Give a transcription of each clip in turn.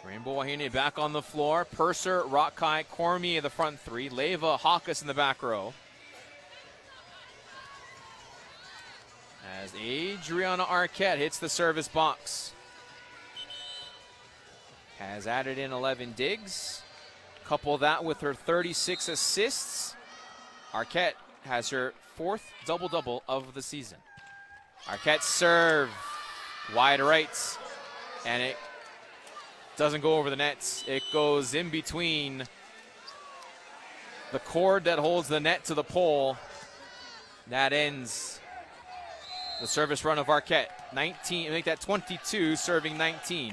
Rainbow Wahine back on the floor. Purser, Rockai, Cormier the front three. Leyva, Hawkus in the back row. As Adriana Arquette hits the service box. Has added in 11 digs. Couple that with her 36 assists. Arquette has her 4th double-double of the season. Arquette serve. Wide right. And it doesn't go over the nets. It goes in between the cord that holds the net to the pole. That ends the service run of Arquette. 19, make that 22, serving 19.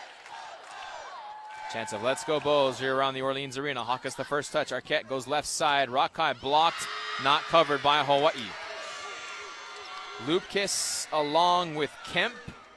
Chance of Let's Go Bows here around the Orleans Arena. Hawkus the first touch. Arquette goes left side. Rockai blocked, not covered by Hawaii. Lupkis along with Kemp.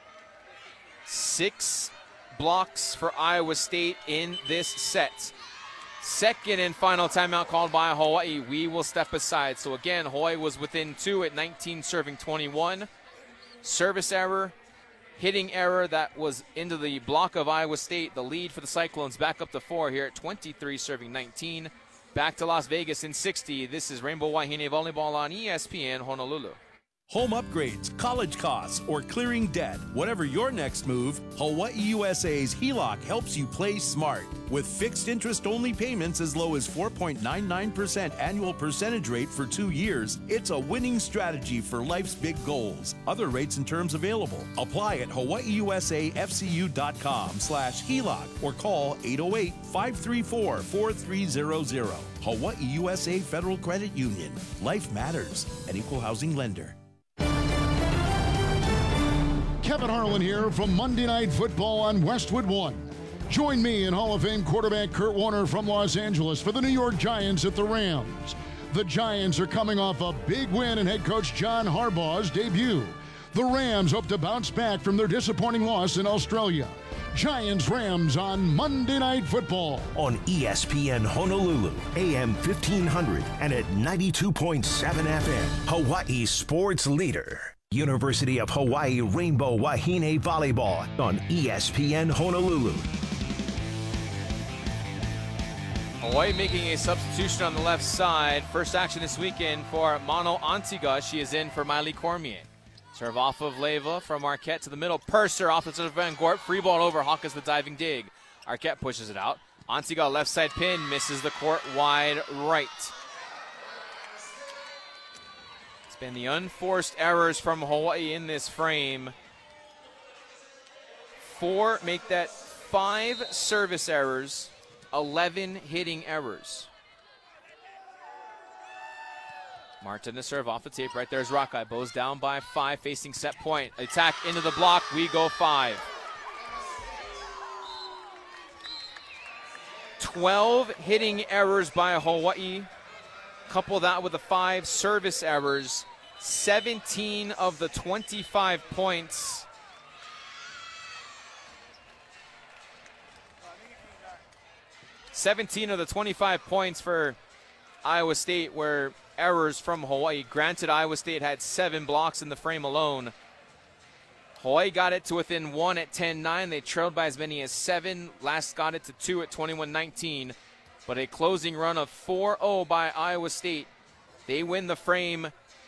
6 blocks for Iowa State in this set. Second and final timeout called by Hawaii. We will step aside. So again, Hawaii was within 2 at 19, serving 21. Service error, hitting error that was into the block of Iowa State. The lead for the Cyclones back up to 4 here at 23, serving 19. Back to Las Vegas in 60. This is Rainbow Wahine Volleyball on ESPN Honolulu. Home upgrades, college costs, or clearing debt. Whatever your next move, Hawaii USA's HELOC helps you play smart. With fixed interest-only payments as low as 4.99% annual percentage rate for 2 years, it's a winning strategy for life's big goals. Other rates and terms available. Apply at hawaiiusafcu.com/HELOC or call 808-534-4300. Hawaii USA Federal Credit Union. Life matters. An equal housing lender. Kevin Harlan here from Monday Night Football on Westwood One. Join me and Hall of Fame quarterback Kurt Warner from Los Angeles for the New York Giants at the Rams. The Giants are coming off a big win in head coach John Harbaugh's debut. The Rams hope to bounce back from their disappointing loss in Australia. Giants-Rams on Monday Night Football. On ESPN Honolulu, AM 1500 and at 92.7 FM, Hawaii sports leader. University of Hawaii Rainbow Wahine Volleyball on ESPN Honolulu. Hawaii making a substitution on the left side. First action this weekend for Mano Antigua. She is in for Miley Cormier. Serve off of Leyva from Arquette to the middle. Purser off the of Van Gort. Free ball over. Hawkus the diving dig. Arquette pushes it out. Antigua left side pin. Misses the court wide right. It's been the unforced errors from Hawaii in this frame. 4 make that 5 service errors. 11 hitting errors. Martin to serve off the tape. Right there's Rockai. Bows down by 5, facing set point. Attack into the block. We go 5. 12 hitting errors by Hawaii. Couple that with the 5 service errors. 17 of the 25 points. $17 of the 25 points for Iowa State were errors from Hawaii. Granted, Iowa State had 7 blocks in the frame alone. Hawaii got it to within 1 at 10-9. They trailed by as many as 7. Last got it to 2 at 21-19. But a closing run of 4-0 by Iowa State. They win the frame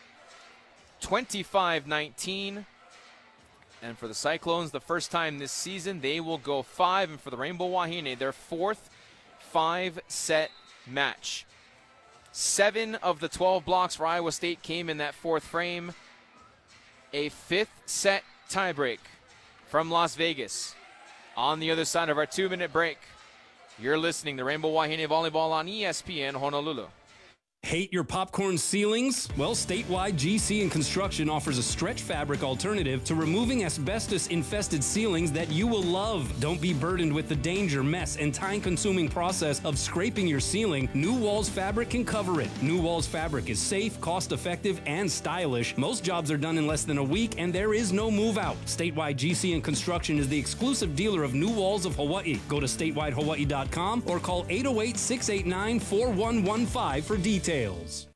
25-19. And for the Cyclones, the first time this season, they will go 5. And for the Rainbow Wahine, their 4th 5-set match. 7 of the 12 blocks for Iowa State came in that 4th frame. A 5th set tiebreak from Las Vegas. On the other side of our 2-minute break, you're listening to Rainbow Wahine Volleyball on ESPN Honolulu. Hate your popcorn ceilings? Well, Statewide GC and Construction offers a stretch fabric alternative to removing asbestos-infested ceilings that you will love. Don't be burdened with the danger, mess, and time-consuming process of scraping your ceiling. New Walls Fabric can cover it. New Walls Fabric is safe, cost-effective, and stylish. Most jobs are done in less than a week, and there is no move-out. Statewide GC and Construction is the exclusive dealer of New Walls of Hawaii. Go to statewidehawaii.com or call 808-689-4115 for details.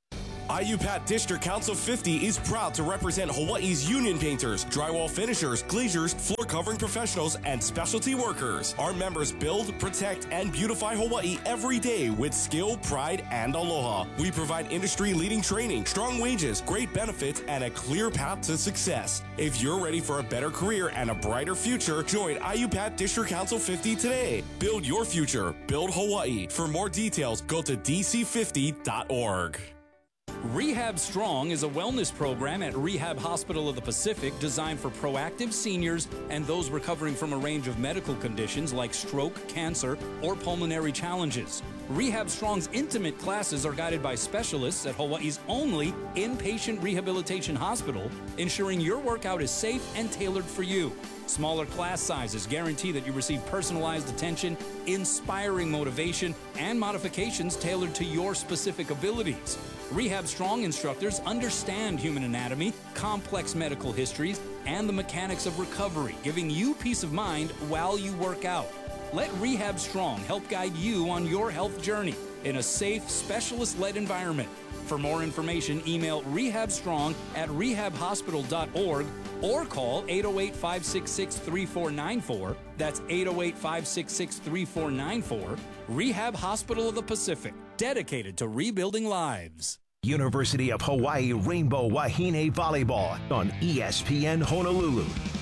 IUPAT District Council 50 is proud to represent Hawaii's union painters, drywall finishers, glaziers, floor covering professionals, and specialty workers. Our members build, protect, and beautify Hawaii every day with skill, pride, and aloha. We provide industry-leading training, strong wages, great benefits, and a clear path to success. If you're ready for a better career and a brighter future, join IUPAT District Council 50 today. Build your future. Build Hawaii. For more details, go to dc50.org. Rehab Strong is a wellness program at Rehab Hospital of the Pacific designed for proactive seniors and those recovering from a range of medical conditions like stroke, cancer, or pulmonary challenges. Rehab Strong's intimate classes are guided by specialists at Hawaii's only inpatient rehabilitation hospital, ensuring your workout is safe and tailored for you. Smaller class sizes guarantee that you receive personalized attention, inspiring motivation, and modifications tailored to your specific abilities. Rehab Strong instructors understand human anatomy, complex medical histories, and the mechanics of recovery, giving you peace of mind while you work out. Let Rehab Strong help guide you on your health journey in a safe, specialist-led environment. For more information, email rehabstrong@rehabhospital.org or call 808-566-3494. That's 808-566-3494. Rehab Hospital of the Pacific, dedicated to rebuilding lives. University of Hawaii Rainbow Wahine Volleyball on ESPN Honolulu.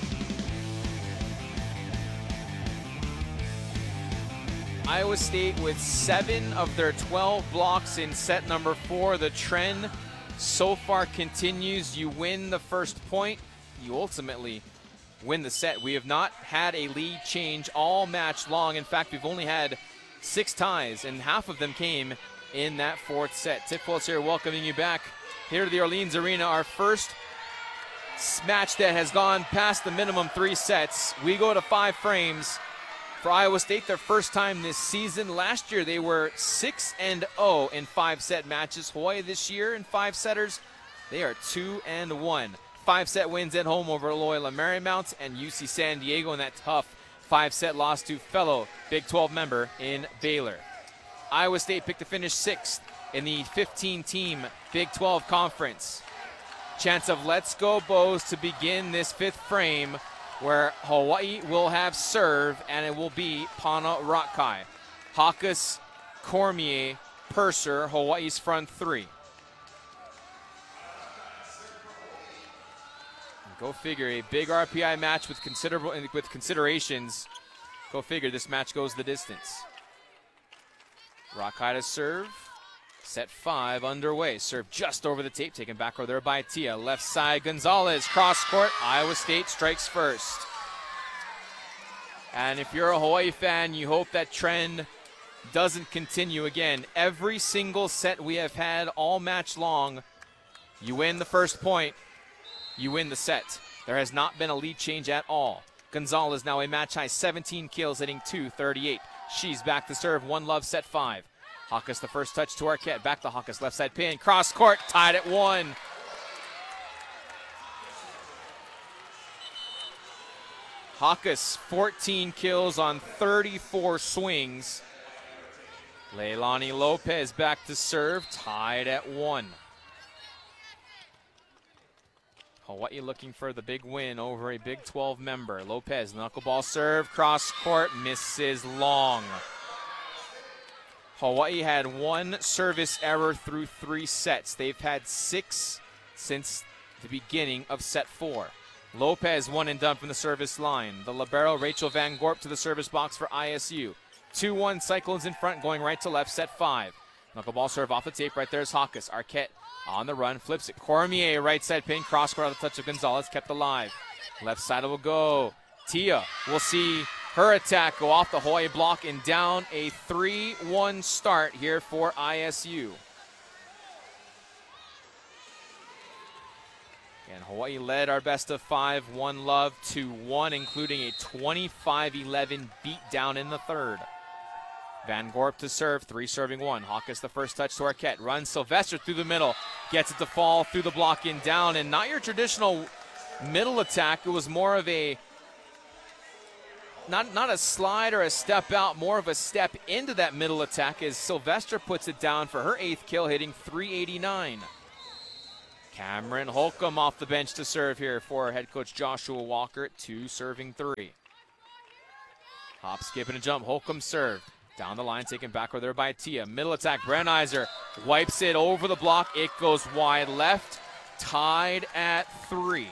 Iowa State with 7 of their 12 blocks in set number 4. The trend so far continues. You win the first point, you ultimately win the set. We have not had a lead change all match long. In fact, we've only had 6 ties, and half of them came in that 4th set. Tiff Pulse here, welcoming you back here to the Orleans Arena. Our first match that has gone past the minimum 3 sets. We go to 5 frames. For Iowa State, their first time this season. Last year, they were 6-0 in 5-set matches. Hawaii this year in 5-setters, they are 2-1. 5-set wins at home over Loyola Marymount and UC San Diego in that tough 5-set loss to fellow Big 12 member in Baylor. Iowa State picked to finish 6th in the 15-team Big 12 Conference. Chance of Let's Go Bows to begin this 5th frame, where Hawaii will have serve, and it will be Pana Rakai. Hakas, Cormier, Purser, Hawaii's front 3. Go figure, a big RPI match with considerations. Go figure, this match goes the distance. Rakai to serve. Set 5 underway. Serve just over the tape, taken back row there by Tia. Left side, Gonzalez. Cross court, Iowa State strikes first. And if you're a Hawaii fan, you hope that trend doesn't continue again. Every single set we have had all match long, you win the first point, you win the set. There has not been a lead change at all. Gonzalez now a match high 17 kills, hitting .238. She's back to serve, 1 love, set 5. Hakas the first touch to Arquette. Back to Hakas, left side pin. Cross court, tied at 1. Hakas 14 kills on 34 swings. Leilani Lopez back to serve, tied at 1. Hawaii looking for the big win over a Big 12 member. Lopez, knuckleball serve, cross court, misses long. Hawaii had 1 service error through 3 sets. They've had 6 since the beginning of set 4. Lopez 1 and done from the service line. The libero, Rachel Van Gorp, to the service box for ISU. 2-1 Cyclones in front, going right to left, set 5. Knuckleball serve off the tape, right there's Hakas. Arquette on the run, flips it. Cormier, right side pin, cross court on the touch of Gonzalez, kept alive. Left side will go. Tia will see her attack go off the Hawaii block and down, a 3-1 start here for ISU. And Hawaii led our best of 5, 1 love to 1, including a 25-11 beatdown in the 3rd. Van Gorp to serve, 3 serving 1. Hakas the first touch to Arquette. Runs Sylvester through the middle. Gets it to fall through the block and down. And not your traditional middle attack. It was more of a, not a slide or a step out, more of a step into that middle attack as Sylvester puts it down for her 8th kill, hitting .389. Cameron Holcomb off the bench to serve here for head coach Joshua Walker. 2 serving 3. Hop, skip, and a jump. Holcomb served. Down the line, taken backward there by Tia. Middle attack, Brenizer wipes it over the block. It goes wide left. Tied at 3.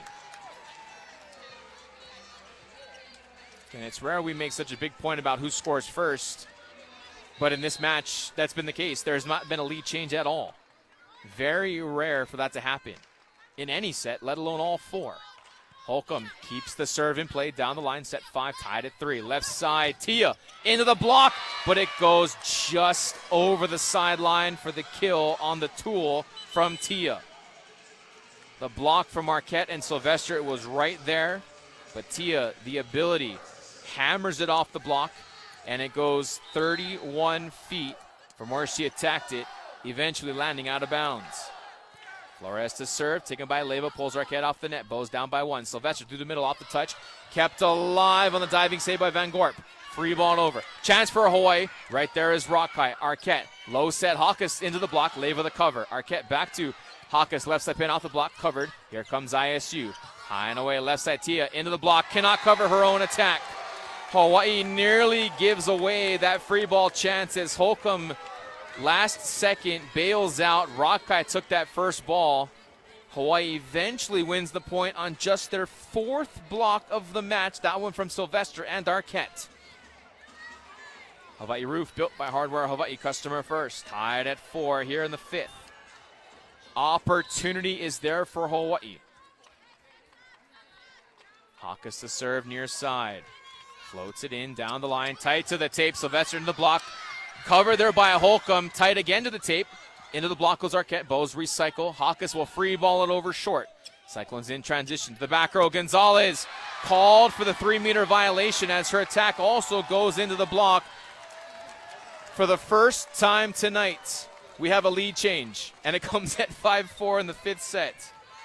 And it's rare we make such a big point about who scores first. But in this match, that's been the case. There's not been a lead change at all. Very rare for that to happen in any set, let alone all 4. Holcomb keeps the serve in play down the line, set 5, tied at 3. Left side, Tia into the block, but it goes just over the sideline for the kill on the tool from Tia. The block from Marquette and Sylvester, it was right there, but Tia, the ability, hammers it off the block, and it goes 31 feet from where she attacked it, eventually landing out of bounds. Flores to serve, taken by Leyva, pulls Arquette off the net, bows down by 1. Sylvester through the middle, off the touch, kept alive on the diving save by Van Gorp. Free ball over. Chance for Hawaii. Right there is Rockeye. Arquette, low set, Hawkes into the block, Leyva the cover. Arquette back to Hawkes, left side pin off the block, covered. Here comes ISU. High and away, left side, Tia into the block, cannot cover her own attack. Hawaii nearly gives away that free ball chance as Holcomb last second bails out. Rockeye took that first ball. Hawaii eventually wins the point on just their 4th block of the match. That one from Sylvester and Arquette. Hawaii roof built by Hardware Hawaii, customer first. Tied at 4 here in the 5th. Opportunity is there for Hawaii. Hawkes to serve near side. Floats it in, down the line, tight to the tape. Sylvester in the block. Covered there by Holcomb. Tight again to the tape. Into the block goes Arquette. Bows recycle. Hawkes will free ball it over short. Cyclones in transition to the back row. Gonzalez called for the 3-meter violation as her attack also goes into the block. For the first time tonight, we have a lead change, and it comes at 5-4 in the 5th set.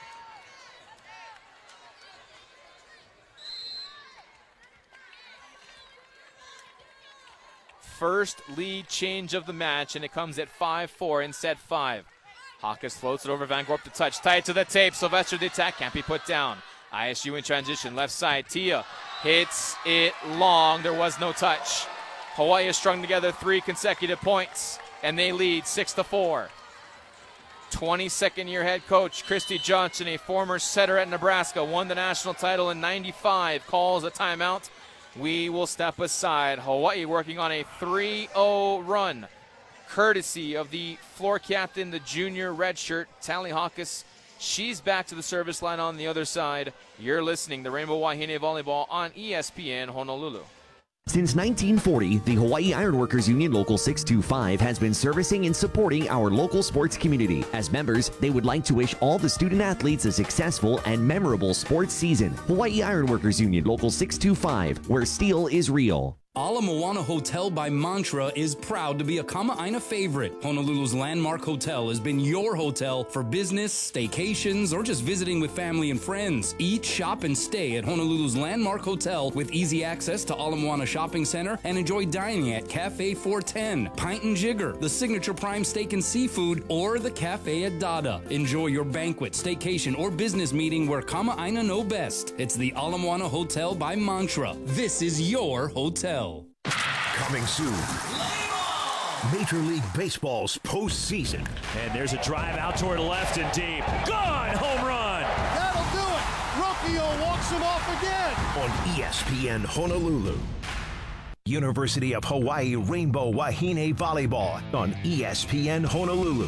First lead change of the match, and it comes at 5-4 in set 5. Hawkes floats it over Van Gorp to touch. Tight to the tape. Sylvester the attack can't be put down. ISU in transition. Left side. Tia hits it long. There was no touch. Hawaii has strung together 3 consecutive points, and they lead 6-4. 22nd year head coach Christy Johnson, a former setter at Nebraska, won the national title in '95, calls a timeout. We will step aside. Hawaii working on a 3-0 run, courtesy of the floor captain, the junior redshirt, Tally Hawkes. She's back to the service line on the other side. You're listening to Rainbow Wahine Volleyball on ESPN Honolulu. Since 1940, the Hawaii Ironworkers Union Local 625 has been servicing and supporting our local sports community. As members, they would like to wish all the student athletes a successful and memorable sports season. Hawaii Ironworkers Union Local 625, where steel is real. Ala Moana Hotel by Mantra is proud to be a Kama'aina favorite. Honolulu's landmark hotel has been your hotel for business, staycations, or just visiting with family and friends. Eat, shop, and stay at Honolulu's landmark hotel with easy access to Ala Moana Shopping Center and enjoy dining at Cafe 410, Pint and Jigger, the signature prime steak and seafood, or the Cafe at Dada. Enjoy your banquet, staycation, or business meeting where Kama'aina know best. It's the Ala Moana Hotel by Mantra. This is your hotel. Coming soon, Major League Baseball's postseason. And there's a drive out toward left and deep. Gone! Home run! That'll do it. Rocchio walks him off again. On ESPN Honolulu. University of Hawaii Rainbow Wahine Volleyball on ESPN Honolulu.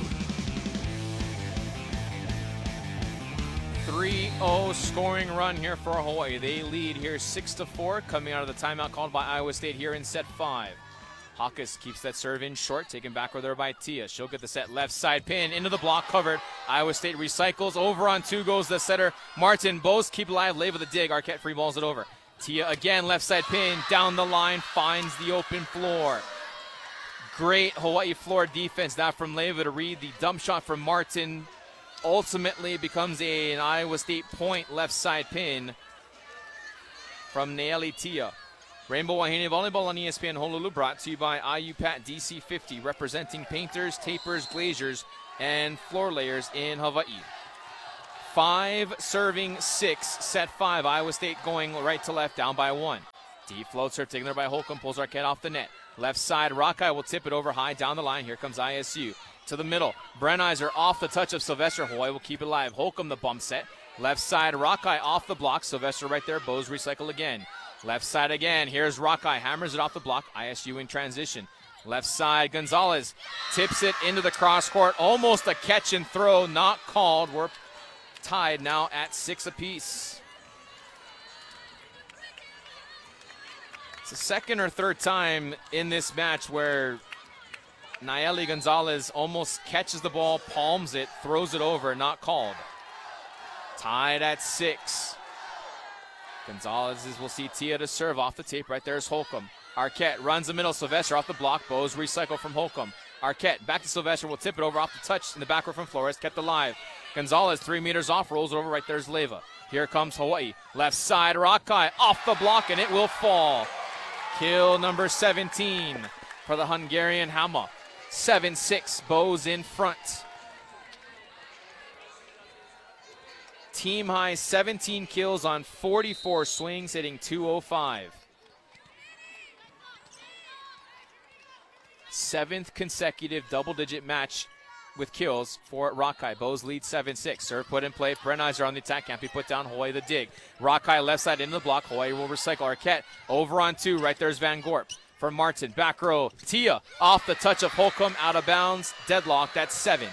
3-0 scoring run here for Hawaii. They lead here 6-4, coming out of the timeout called by Iowa State here in set 5. Hawkes keeps that serve in short, taken backward there by Tia. She'll get the set left side pin into the block, covered. Iowa State recycles. Over on 2 goes the setter, Martin. Bows keep alive, Leyva the dig. Arquette free balls it over. Tia again, left side pin, down the line, finds the open floor. Great Hawaii floor defense now from Leyva to read the dump shot from Martin. Ultimately becomes an Iowa State point, left side pin from Naeli Tia. Rainbow Wahine Volleyball on ESPN Honolulu, brought to you by IUPAT DC50, representing painters, tapers, glaziers, and floor layers in Hawaii. 5 serving 6, set 5. Iowa State going right to left, down by 1. Deep float serve taken there by Holcomb, pulls Arquette off the net. Left side, Rockeye will tip it over high down the line. Here comes ISU. To the middle, Brenizer off the touch of Sylvester. Hawaii will keep it alive. Holcomb the bump set. Left side, Rockeye off the block. Sylvester right there. Bose recycle again. Left side again. Here's Rockeye. Hammers it off the block. ISU in transition. Left side, Gonzalez tips it into the cross court. Almost a catch and throw. Not called. We're tied now at 6 apiece. It's the second or third time in this match where Nayeli Gonzalez almost catches the ball, palms it, throws it over, not called. Tied at 6. Gonzalez will see Tia to serve off the tape. Right there is Holcomb. Arquette runs the middle. Sylvester off the block. Bose recycle from Holcomb. Arquette back to Sylvester. Will tip it over off the touch in the backcourt from Flores. Kept alive. Gonzalez 3 meters off. Rolls it over. Right there's Leyva. Here comes Hawaii. Left side. Rockeye off the block and it will fall. Kill number 17 for the Hungarian Hamma. 7-6. Bose in front. Team high 17 kills on 44 swings, hitting .205. 7th consecutive double-digit match with kills for Rockeye. Bose leads 7-6. Serve put in play. Brenizer on the attack. Can't be put down. Hawaii the dig. Rockeye left side into the block. Hawaii will recycle. Arquette over on 2. Right there's Van Gorp. For Martin. Back row. Tia off the touch of Holcomb. Out of bounds. Deadlock. That's 7.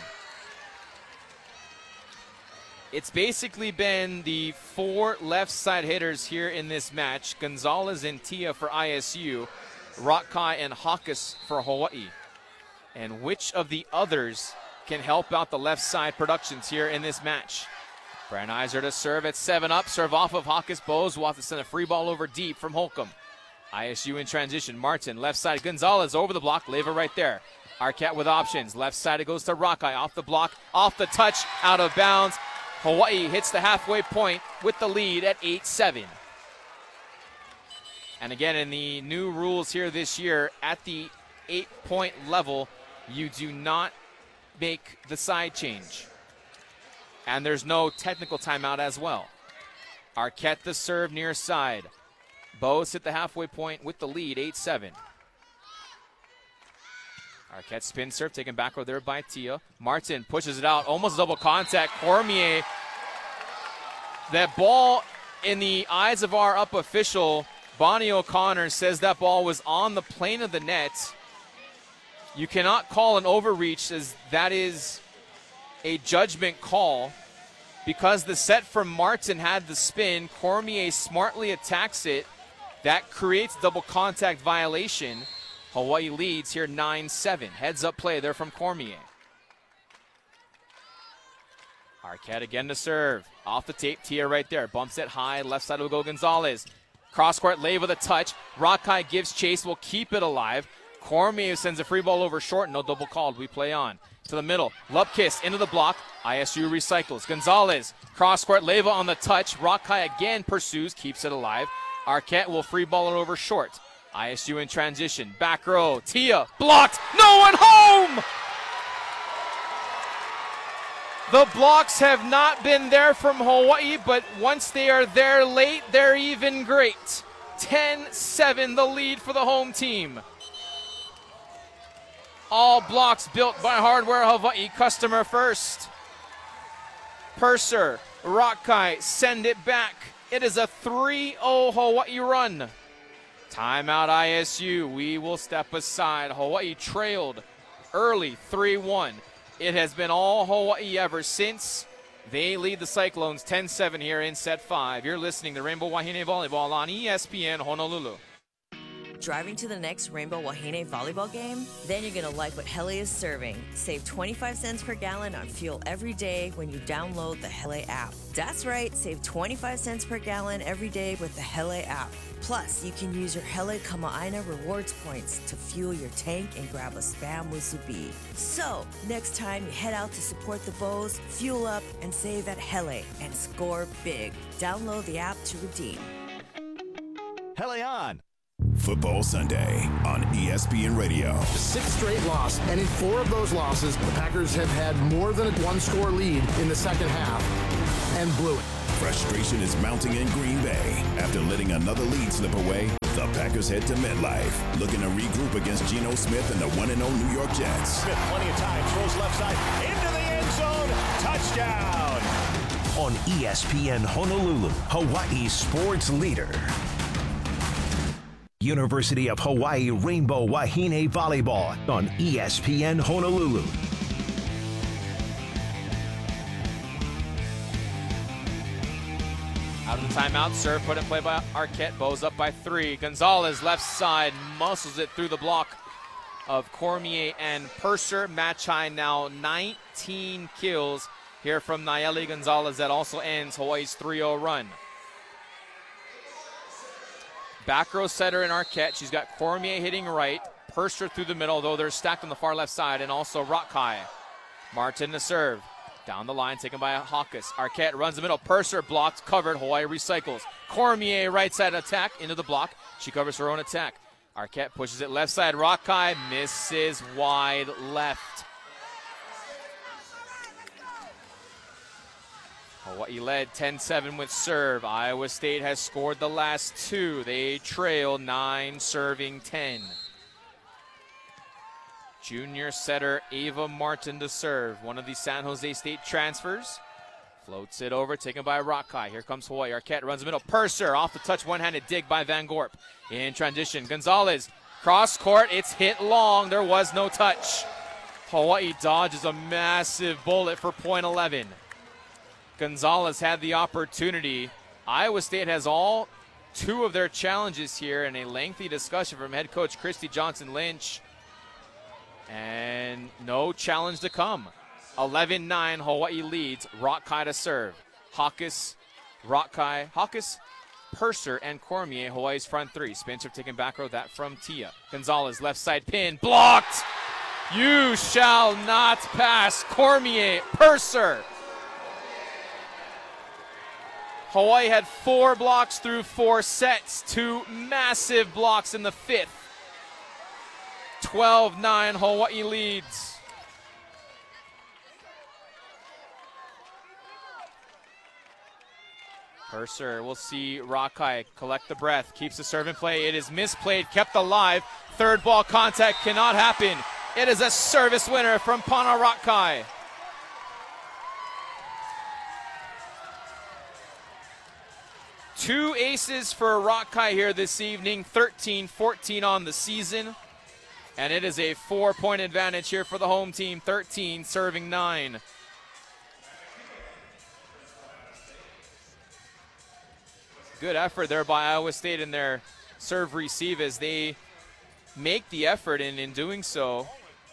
It's basically been the 4 left side hitters here in this match. Gonzalez and Tia for ISU. Rockeye and Hawkes for Hawaii. And which of the others can help out the left side productions here in this match? Brenizer to serve at 7 up. Serve off of Hawkes. Bose will have to send a free ball over deep from Holcomb. ISU in transition. Martin left side. Gonzalez over the block. Leyva right there. Arquette with options. Left side it goes to Rockeye. Off the block. Off the touch. Out of bounds. Hawaii hits the halfway point with the lead at 8-7. And again, in the new rules here this year, at the 8-point level, you do not make the side change. And there's no technical timeout as well. Arquette the serve near side. Bose hit the halfway point with the lead, 8-7. Arquette spin serve, taken back over there by Tia. Martin pushes it out, almost double contact. Cormier, that ball in the eyes of our up official, Bonnie O'Connor, says that ball was on the plane of the net. You cannot call an overreach, as that is a judgment call. Because the set from Martin had the spin, Cormier smartly attacks it. That creates double contact violation. Hawaii leads here 9-7. Heads up play there from Cormier. Arquette again to serve. Off the tape, Tia right there. Bumps it high. Left side will go Gonzalez. Cross court, Leyva with a touch. Rockeye gives chase. Will keep it alive. Cormier sends a free ball over short. No double called. We play on. To the middle. Lupkiss into the block. ISU recycles. Gonzalez. Cross court, Leyva on the touch. Rockeye again pursues. Keeps it alive. Arquette will free ball it over short. ISU in transition. Back row. Tia blocked. No one home! The blocks have not been there from Hawaii, but once they are there late, they're even great. 10-7 the lead for the home team. All blocks built by Hardware Hawaii, customer first. Purser, Rockeye, send it back. It is a 3-0 Hawaii run. Timeout ISU. We will step aside. Hawaii trailed early 3-1. It has been all Hawaii ever since. They lead the Cyclones 10-7 here in set 5. You're listening to Rainbow Wahine Volleyball on ESPN Honolulu. Driving to the next Rainbow Wahine volleyball game? Then you're going to like what Hele is serving. Save 25 cents per gallon on fuel every day when you download the Hele app. That's right, save 25 cents per gallon every day with the Hele app. Plus, you can use your Hele Kama'aina rewards points to fuel your tank and grab a Spam musubi. So, next time you head out to support the Bows, fuel up and save at Hele and score big. Download the app to redeem. Hele on! Football Sunday on ESPN Radio. 6th straight loss, and in 4 of those losses, the Packers have had more than a one-score lead in the second half. and blew it. Frustration is mounting in Green Bay. After letting another lead slip away, the Packers head to MetLife, looking to regroup against Geno Smith and the 1-0 New York Jets. Smith, plenty of time, throws left side, into the end zone, touchdown! On ESPN Honolulu, Hawaii's sports leader. University of Hawaii Rainbow Wahine Volleyball on ESPN Honolulu. Out of the timeout, serve put in play by Arquette. Bows up by 3. Gonzalez left side muscles it through the block of Cormier and Purser. Match high now 19 kills here from Nayeli Gonzalez. That also ends Hawaii's 3-0 run. Back row setter in Arquette. She's got Cormier hitting right, Purser through the middle, though they're stacked on the far left side, and also Rockkai. Martin to serve. Down the line, taken by Hawkes. Arquette runs the middle. Purser blocked, covered. Hawaii recycles. Cormier right side attack into the block. She covers her own attack. Arquette pushes it left side. Rockkai misses wide left. Hawaii led 10-7 with serve. Iowa State has scored the last 2. They trail 9, serving 10. Junior setter Ava Martin to serve. One of the San Jose State transfers. Floats it over, taken by Rockkai. Here comes Hawaii. Arquette runs the middle. Purser off the touch, one-handed dig by Van Gorp. In transition, Gonzalez cross court. It's hit long. There was no touch. Hawaii dodges a massive bullet for point 11. Gonzalez had the opportunity. Iowa State has all 2 of their challenges here in a lengthy discussion from head coach Christy Johnson-Lynch. And no challenge to come. 11-9, Hawaii leads. Rockkai to serve. Hawkes, Rockkai, Hawkes, Purser, and Cormier, Hawaii's front 3. Spencer taking back row, that from Tia. Gonzalez, left side pin, blocked! You shall not pass. Cormier, Purser. Hawaii had 4 blocks through 4 sets. 2 massive blocks in the 5th. 12-9, Hawaii leads. Purser, we'll see Rockkai collect the breath, keeps the serve in play. It is misplayed, kept alive. Third ball contact cannot happen. It is a service winner from Pana Rockkai. Two aces for Rockkai here this evening, 13-14 on the season. And it is a 4-point advantage here for the home team, 13 serving 9. Good effort there by Iowa State in their serve receive as they make the effort, and in doing so,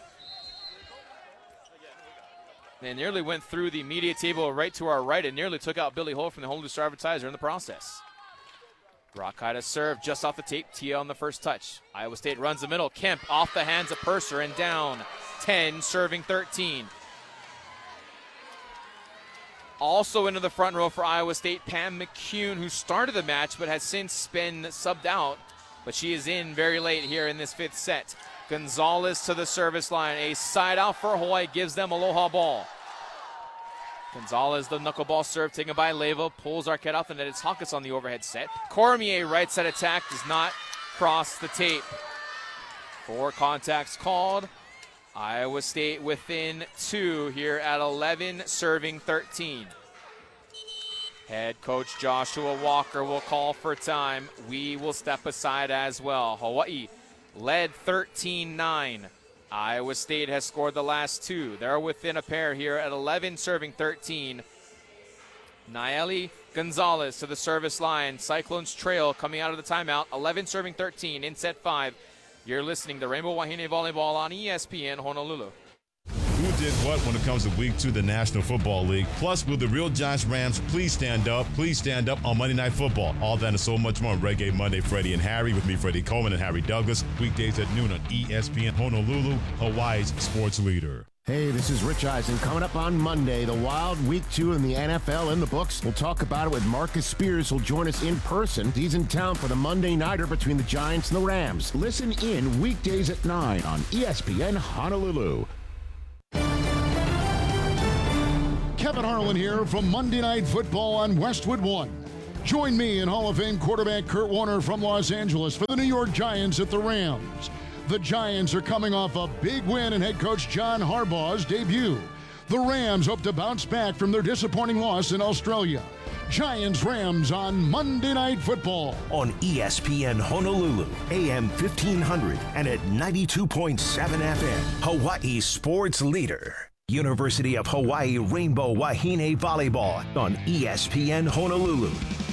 they nearly went through the media table right to our right and nearly took out Billy Holt from the Honolulu Star Advertiser in the process. Rockkai to serve just off the tape. Tia on the first touch. Iowa State runs the middle. Kemp off the hands of Purser and down. 10 serving 13. Also into the front row for Iowa State, Pam McCune, who started the match but has since been subbed out. But she is in very late here in this 5th set. Gonzalez to the service line. A side out for Hawaii gives them aloha ball. Gonzalez, the knuckleball serve taken by Leyva, pulls Arquette off the net. It's Hawkes on the overhead set. Cormier, right side attack, does not cross the tape. 4 contacts called. Iowa State within 2 here at 11, serving 13. Head coach Joshua Walker will call for time. We will step aside as well. Hawaii led 13-9. Iowa State has scored the last 2. They're within a pair here at 11, serving 13. Nayeli Gonzalez to the service line. Cyclones trail coming out of the timeout. 11 serving 13 in set 5. You're listening to Rainbow Wahine Volleyball on ESPN Honolulu. Who did what when it comes to week 2 of the National Football League? Plus, will the Real Giants Rams please stand up? Please stand up on Monday Night Football. All that and so much more on Reggae Monday. Freddie and Harry with me, Freddie Coleman and Harry Douglas. Weekdays at noon on ESPN Honolulu, Hawaii's sports leader. Hey, this is Rich Eisen. Coming up on Monday, the wild week 2 in the NFL in the books. We'll talk about it with Marcus Spears, who'll join us in person. He's in town for the Monday Nighter between the Giants and the Rams. Listen in weekdays at 9 on ESPN Honolulu. Kevin Harlan here from Monday Night Football on Westwood One. Join me and Hall of Fame quarterback Kurt Warner from Los Angeles for the New York Giants at the Rams. The Giants are coming off a big win in head coach John Harbaugh's debut. The Rams hope to bounce back from their disappointing loss in Australia. Giants-Rams on Monday Night Football. On ESPN Honolulu, AM 1500 and at 92.7 FM, Hawaii sports leader. University of Hawaii Rainbow Wahine Volleyball on ESPN Honolulu.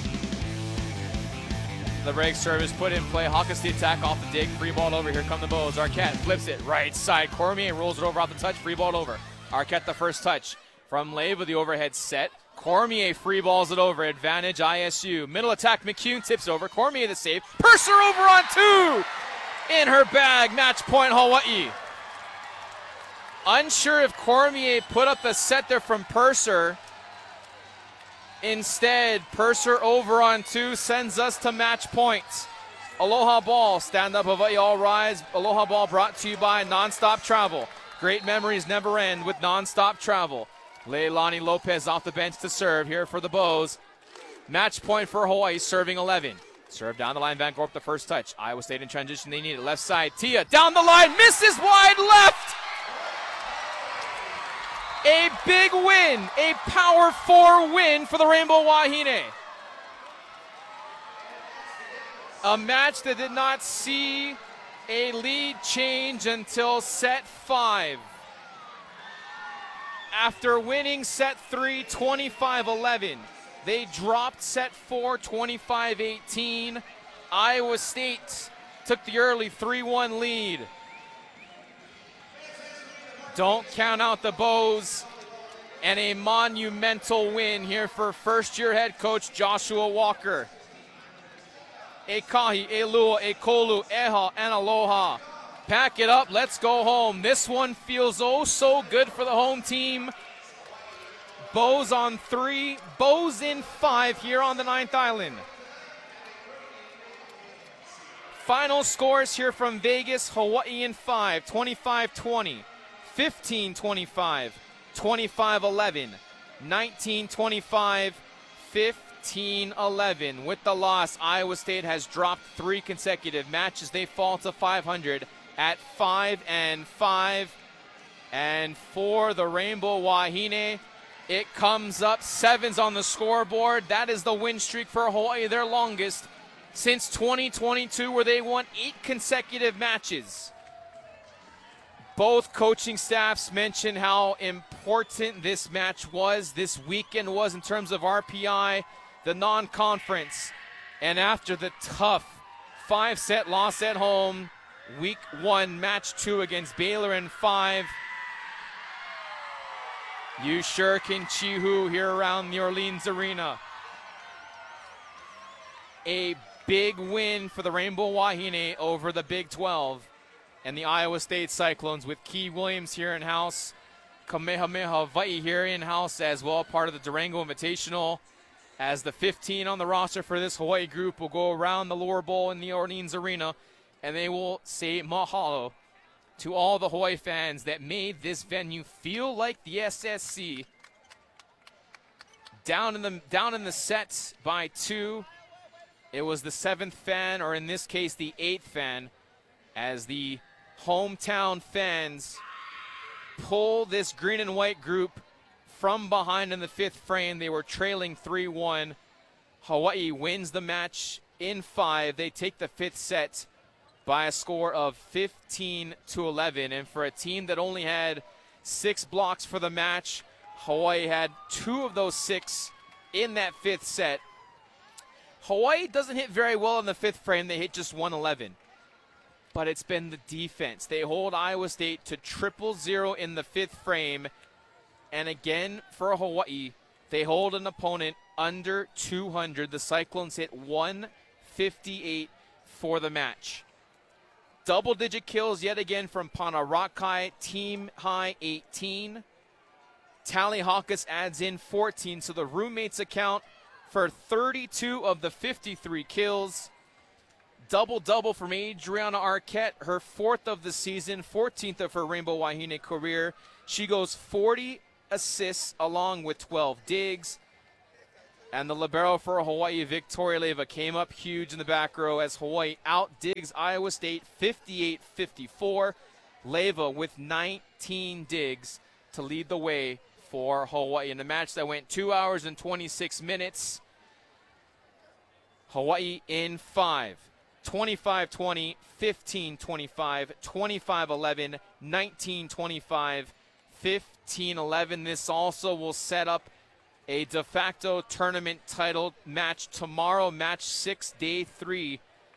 The break service put in play. Hawkins the attack off the dig. Free ball over. Here come the Bows. Arquette flips it right side. Cormier rolls it over off the touch. Free ball over. Arquette the first touch from Leyva, the overhead set. Cormier free balls it over. Advantage ISU. Middle attack. McCune tips over. Cormier the save. Purser over on two. In her bag. Match point Hawaii. Unsure if Cormier put up the set there from Purser. Instead, Purser over on two sends us to match points. Aloha Ball, stand up Hawaii, all rise. Aloha Ball brought to you by Nonstop Travel. Great memories never end with Nonstop Travel. Leilani Lopez off the bench to serve here for the Bows. Match point for Hawaii, serving 11. Serve down the line, Van Gorp the first touch. Iowa State in transition, they need it. Left side, Tia down the line, misses wide left. A big win, a Power 4 win for the Rainbow Wahine. A match that did not see a lead change until set 5. After winning set 3, 25-11, they dropped set 4, 25-18. Iowa State took the early 3-1 lead. Don't count out the Bows, and a monumental win here for first-year head coach Joshua Walker. E kahi, e lua, e kolu, eha, and aloha. Pack it up, let's go home. This one feels oh so good for the home team. Bows on 3, Bows in 5 here on the 9th Island. Final scores here from Vegas, Hawaii in 5, 25-20. 15-25, 25-11, 19-25, 15-11. With the loss, Iowa State has dropped 3 consecutive matches. They fall to 500 at 5-5. And for the Rainbow Wahine, it comes up 7s on the scoreboard. That is the win streak for Hawaii, their longest since 2022, where they won 8 consecutive matches. Both coaching staffs mentioned how important this match was, this weekend was in terms of RPI, the non-conference. And after the tough 5-set loss at home, week 1, match 2 against Baylor in 5, you sure can chihu here around New Orleans Arena. A big win for the Rainbow Wahine over the Big 12. And the Iowa State Cyclones with Key Williams here in-house, Kamehameha Vai here in-house as well, part of the Durango Invitational, as the 15 on the roster for this Hawaii group will go around the lower bowl in New Orleans Arena, and they will say mahalo to all the Hawaii fans that made this venue feel like the SSC. Down in the set by 2, it was the 7th fan, or in this case the 8th fan, as the hometown fans pull this green and white group from behind in the 5th frame. They were trailing 3-1. Hawaii wins the match in 5. They take the 5th set by a score of 15-11. And for a team that only had 6 blocks for the match, Hawaii had 2 of those 6 in that 5th set. Hawaii doesn't hit very well in the 5th frame. They hit just 111. But it's been the defense. They hold Iowa State to 0-0 in the 5th frame. And again, for Hawaii, they hold an opponent under 200. The Cyclones hit 158 for the match. Double-digit kills yet again from Panarakai, team high 18. Tally Hawkins adds in 14, so the roommates account for 32 of the 53 kills. Double-double from Adriana Arquette, her 4th of the season, 14th of her Rainbow Wahine career. She goes 40 assists along with 12 digs. And the libero for Hawaii, Victoria Leyva, came up huge in the back row as Hawaii out-digs Iowa State 58-54. Leyva with 19 digs to lead the way for Hawaii in a match that went 2 hours and 26 minutes. Hawaii in 5. 25-20, 15-25, 25-11, 19-25, 15-11. This also will set up a de facto tournament title match tomorrow, match 6, day 3.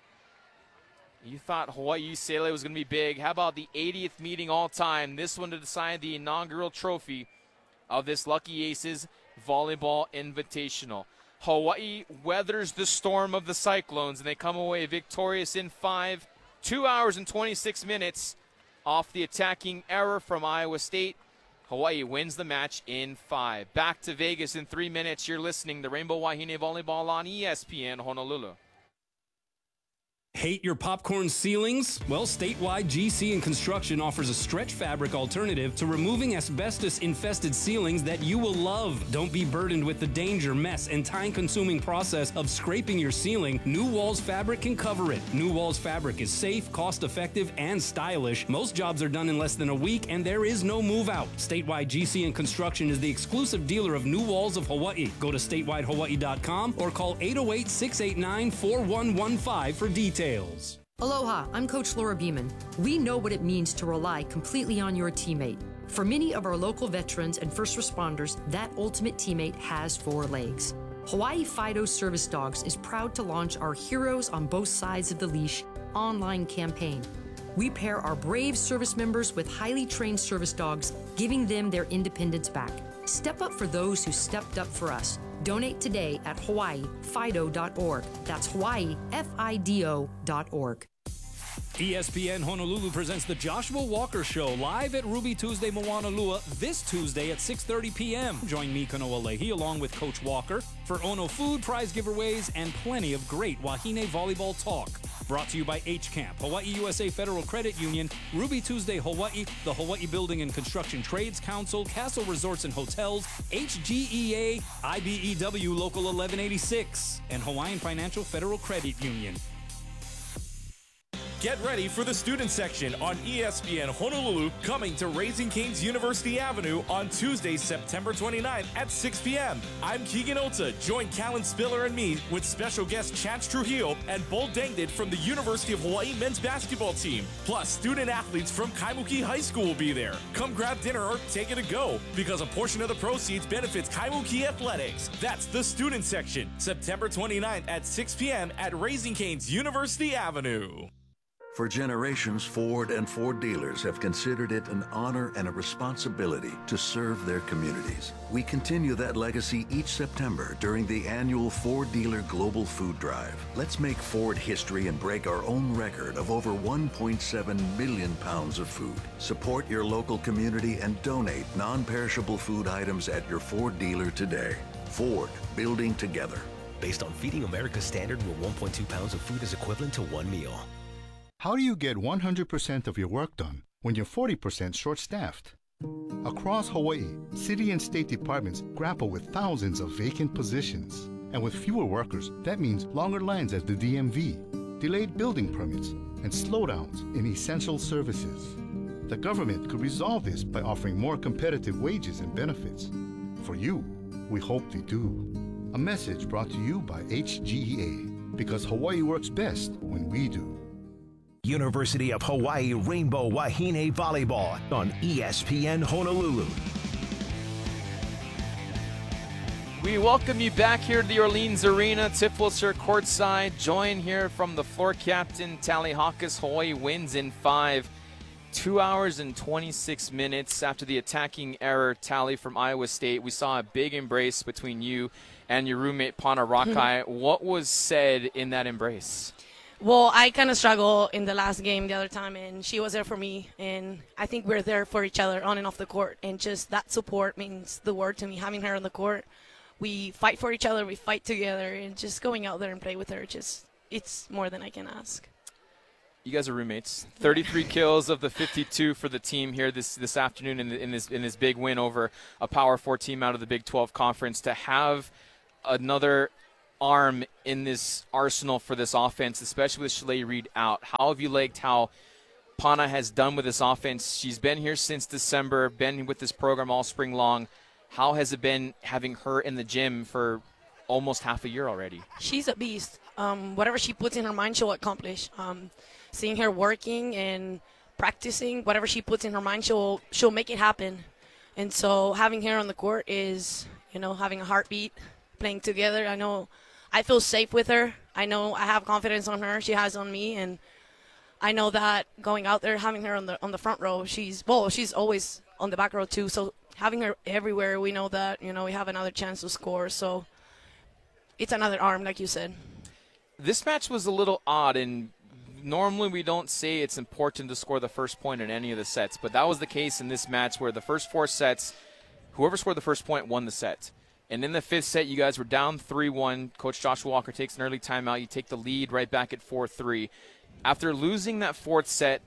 You thought Hawaii UCLA was going to be big. How about the 80th meeting all time? This one to decide the inaugural trophy of this Lucky Aces Volleyball Invitational. Hawaii weathers the storm of the Cyclones, and they come away victorious in 5, 2 hours and 26 minutes off the attacking error from Iowa State. Hawaii wins the match in 5. Back to Vegas in 3 minutes. You're listening to Rainbow Wahine Volleyball on ESPN Honolulu. Hate your popcorn ceilings? Well, Statewide GC and Construction offers a stretch fabric alternative to removing asbestos-infested ceilings that you will love. Don't be burdened with the danger, mess, and time-consuming process of scraping your ceiling. New Walls Fabric can cover it. New Walls Fabric is safe, cost-effective, and stylish. Most jobs are done in less than a week, and there is no move-out. Statewide GC and Construction is the exclusive dealer of New Walls of Hawaii. Go to statewide.hawaii.com or call 808-689-4115 for details. Aloha, I'm Coach Laura Beeman. We know what it means to rely completely on your teammate. For many of our local veterans and first responders, that ultimate teammate has 4 legs. Hawaii Fido Service Dogs is proud to launch our Heroes on Both Sides of the Leash online campaign. We pair our brave service members with highly trained service dogs, giving them their independence back. Step up for those who stepped up for us. Donate today at hawaiifido.org. That's hawaiifido.org. ESPN Honolulu presents the Joshua Walker Show live at Ruby Tuesday Moanalua this Tuesday at 6:30 p.m. Join me, Kanoa Leahy, along with Coach Walker for Ono food, prize giveaways, and plenty of great Wahine volleyball talk. Brought to you by H-Camp, Hawaii USA Federal Credit Union, Ruby Tuesday Hawaii, the Hawaii Building and Construction Trades Council, Castle Resorts and Hotels, HGEA, IBEW Local 1186, and Hawaiian Financial Federal Credit Union. Get ready for the student section on ESPN Honolulu, coming to Raising Cane's University Avenue on Tuesday, September 29th at 6 p.m. I'm Keegan Ota. Join Callan Spiller and me with special guest Chance Trujillo and Bull Dangdit from the University of Hawaii men's basketball team. Plus, student athletes from Kaimuki High School will be there. Come grab dinner or take it to go, because a portion of the proceeds benefits Kaimuki Athletics. That's the student section, September 29th at 6 p.m. at Raising Cane's University Avenue. For generations, Ford and Ford dealers have considered it an honor and a responsibility to serve their communities. We continue that legacy each September during the annual Ford Dealer Global Food Drive. Let's make Ford history and break our own record of over 1.7 million pounds of food. Support your local community and donate non-perishable food items at your Ford dealer today. Ford, building together. Based on Feeding America's standard, where 1.2 pounds of food is equivalent to 1 meal. How do you get 100% of your work done when you're 40% short-staffed? Across Hawaii, city and state departments grapple with thousands of vacant positions. And with fewer workers, that means longer lines at the DMV, delayed building permits, and slowdowns in essential services. The government could resolve this by offering more competitive wages and benefits. For you, we hope they do. A message brought to you by HGEA, because Hawaii works best when we do. University of Hawaii Rainbow Wahine Volleyball on ESPN Honolulu. We welcome you back here to the Orleans Arena. Tiflis courtside. Join here from the floor captain, Tally Hawkes. Hawaii wins in 5. 2 hours and 26 minutes after the attacking error tally from Iowa State. We saw a big embrace between you and your roommate, Pana Rakai. What was said in that embrace? Well, I kind of struggled in the last game the other time, and she was there for me, and I think we're there for each other on and off the court, and just that support means the world to me, having her on the court. We fight for each other, we fight together, and just going out there and play with her, it's more than I can ask. You guys are roommates. 33 kills of the 52 for the team here this afternoon in this big win over a Power 4 team out of the Big 12 Conference. To have another arm in this arsenal for this offense, especially with Shalay Reed out, how have you liked how Pana has done with this offense? She's been here since December, been with this program all spring long. How has it been having her in the gym for almost half a year already? She's a beast. Whatever she puts in her mind, she'll accomplish. Seeing her working and practicing, whatever she puts in her mind, she'll make it happen. And so having her on the court is, having a heartbeat, playing together. I feel safe with her. I know I have confidence on her. She has on me, and I know that going out there, having her on the front row, she's always on the back row too. So having her everywhere, we know that we have another chance to score. So it's another arm, like you said. This match was a little odd, and normally we don't say it's important to score the first point in any of the sets, but that was the case in this match where the first 4 sets, whoever scored the first point won the set. And in the 5th set, you guys were down 3-1. Coach Joshua Walker takes an early timeout. You take the lead right back at 4-3. After losing that 4th set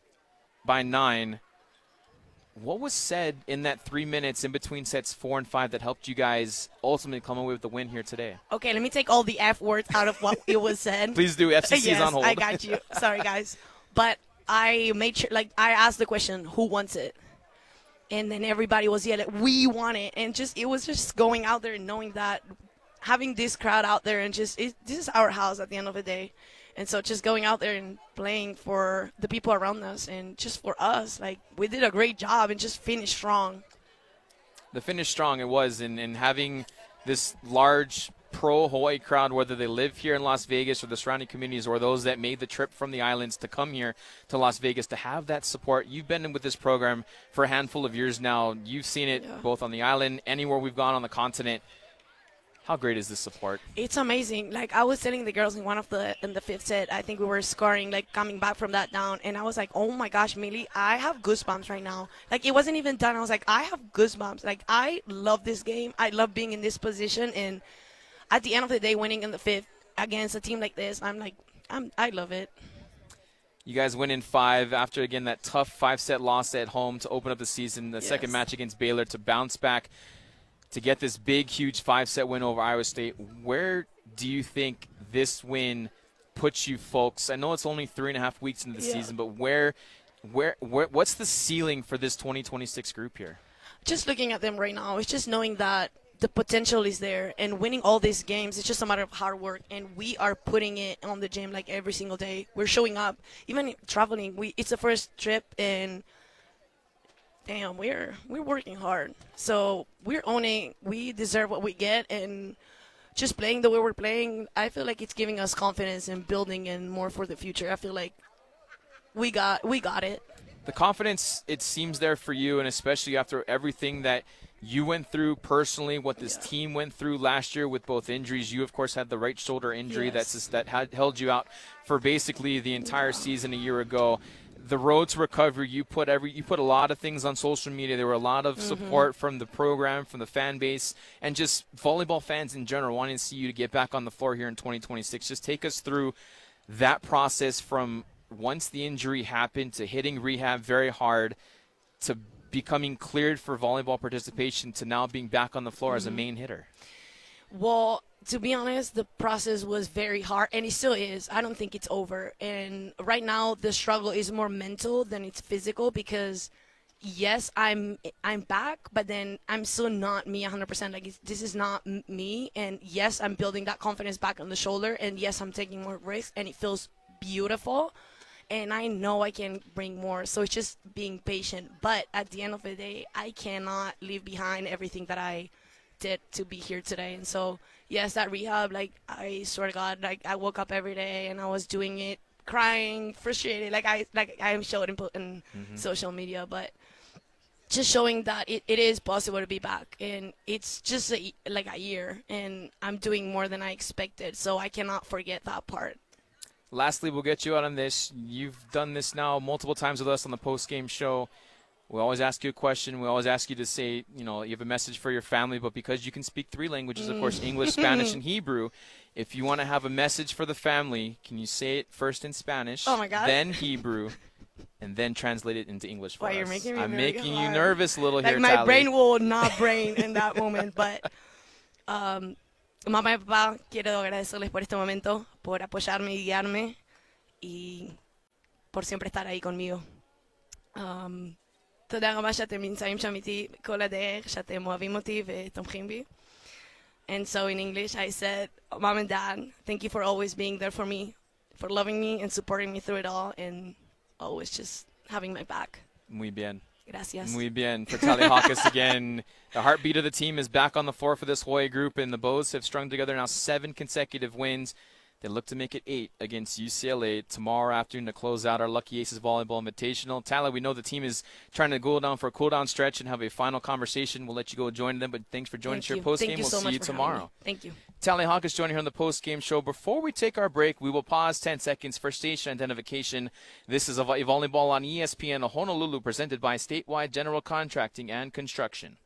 by 9, what was said in that 3 minutes in between sets 4 and 5 that helped you guys ultimately come away with the win here today? Okay, let me take all the F words out of what it was said. Please do. FCC's yes, on hold. I got you. Sorry, guys. But I made sure, I asked the question, who wants it? And then everybody was yelling, we want it. And it was just going out there and knowing that, having this crowd out there, and this is our house at the end of the day. And so just going out there and playing for the people around us and just for us, we did a great job and just finished strong. The finish strong it was, and having this large pro-Hawaii crowd, whether they live here in Las Vegas or the surrounding communities or those that made the trip from the islands to come here to Las Vegas, to have that support. You've been with this program for a handful of years now. You've seen it both on the island, anywhere we've gone on the continent. How great is this support? It's amazing. I was telling the girls in the 5th set, I think we were scoring, coming back from that down, and I was like, oh my gosh, Millie, I have goosebumps right now. It wasn't even done. I was like, I have goosebumps. I love this game. I love being in this position, and at the end of the day, winning in the 5th against a team like this, I love it. You guys win in 5 after, again, that tough 5-set loss at home to open up the season, the second match against Baylor, to bounce back to get this big, huge 5-set win over Iowa State. Where do you think this win puts you folks? I know it's only 3.5 weeks into the season, but what's the ceiling for this 2026 group here? Just looking at them right now, it's just knowing that the potential is there, and winning all these games, it's just a matter of hard work, and we are putting it on the gym every single day. We're showing up, even traveling. It's the first trip, and damn, we're working hard. So we're owning, we deserve what we get, and just playing the way we're playing, I feel like it's giving us confidence and building and more for the future. I feel like we got it. The confidence, it seems there for you, and especially after everything that you went through personally, what this team went through last year with both injuries. You, of course, had the right shoulder injury that had held you out for basically the entire season a year ago. The road to recovery, you put a lot of things on social media. There were a lot of support from the program, from the fan base, and just volleyball fans in general wanting to see you to get back on the floor here in 2026. Just take us through that process from once the injury happened to hitting rehab very hard to becoming cleared for volleyball participation to now being back on the floor as a main hitter. Well, to be honest, the process was very hard, and it still is. I don't think it's over. And right now, the struggle is more mental than it's physical because, yes, I'm back, but then I'm still not me 100%. This is not me. And, yes, I'm building that confidence back on the shoulder. And, yes, I'm taking more risks, and it feels beautiful. And I know I can bring more. So it's just being patient. But at the end of the day, I cannot leave behind everything that I did to be here today. And so, yes, that rehab, I swear to God, I woke up every day and I was doing it, crying, frustrated, I showed in social media, but just showing that it is possible to be back. And it's just a year, and I'm doing more than I expected, so I cannot forget that part. Lastly, we'll get you out on this. You've done this now multiple times with us on the post-game show. We always ask you a question. We always ask you to say, you have a message for your family, but because you can speak 3 languages, of course, English, Spanish, and Hebrew, If you want to have a message for the family, can you say it first in Spanish, oh my God, then Hebrew, and then translate it into English for us? You're making me I'm very making hard. you nervous a little like here, my Tally. brain will not brain in that moment, but mamá y papá, quiero agradecerles por este momento, por apoyarme y guiarme, y por siempre estar ahí conmigo. תודה רבה שאתם נמצאים שם איתי כל הדרך, שאתם אוהבים אותי ותומכים בי. And so in English I said, Mom and Dad, thank you for always being there for me, for loving me and supporting me through it all, and always just having my back. Muy bien. Gracias. Muy bien. For Tally Hawkins again, the heartbeat of the team is back on the floor for this Hawaii group, and the Bows have strung together now 7 consecutive wins. They look to make it 8 against UCLA tomorrow afternoon to close out our Lucky Aces Volleyball Invitational. Tally, we know the team is trying to go down for a cool-down stretch and have a final conversation. We'll let you go join them, but thanks for joining us here post-game. We'll see you tomorrow. Thank you. Tally Hawkins joining here on the post-game show. Before we take our break, we will pause 10 seconds for station identification. This is Hawaii Volleyball on ESPN Honolulu, presented by Statewide General Contracting and Construction.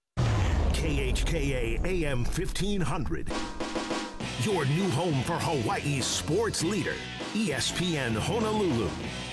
KHKA AM 1500. Your new home for Hawaii's sports leader, ESPN Honolulu.